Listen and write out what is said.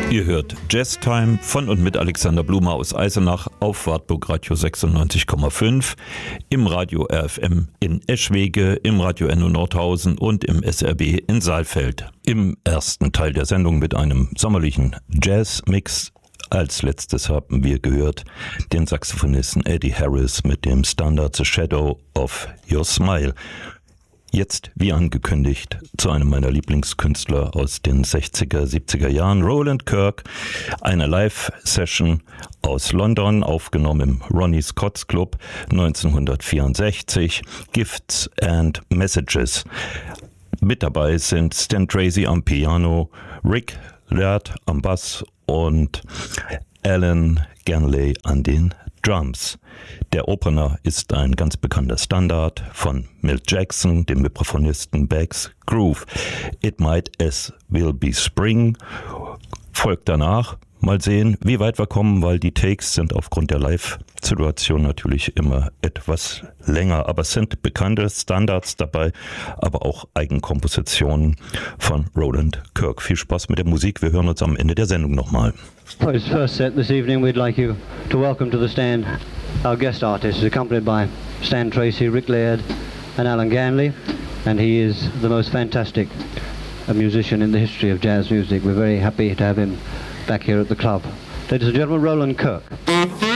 Ihr hört Jazz Time von und mit Alexander Blumer aus Eisenach auf Wartburg Radio 96,5, im Radio RFM in Eschwege, im Radio NO Nordhausen und im SRB in Saalfeld. Im ersten Teil der Sendung mit einem sommerlichen Jazz-Mix. Als letztes haben wir gehört den Saxophonisten Eddie Harris mit dem Standard The Shadow of Your Smile. Jetzt, wie angekündigt, zu einem meiner Lieblingskünstler aus den 60er, 70er Jahren, Roland Kirk, eine Live-Session aus London, aufgenommen im Ronnie Scott's Club 1964, Gifts and Messages. Mit dabei sind Stan Tracy am Piano, Rick Laird am Bass und Alan Ganley an den Drums. Der Opener ist ein ganz bekannter Standard von Milt Jackson, dem Vibraphonisten Beggs Groove. It Might As Will Be Spring folgt danach. Mal sehen, wie weit wir kommen, weil die Takes sind aufgrund der Live-Situation natürlich immer etwas länger. Aber es sind bekannte Standards dabei, aber auch Eigenkompositionen von Roland Kirk. Viel Spaß mit der Musik. Wir hören uns am Ende der Sendung nochmal. For his first set this evening, we'd like you to welcome to the stand our guest artist, accompanied by Stan Tracy, Rick Laird and Alan Ganley, and he is the most fantastic musician in the history of jazz music. We're very happy to have him back here at the club. Ladies and gentlemen, Roland Kirk.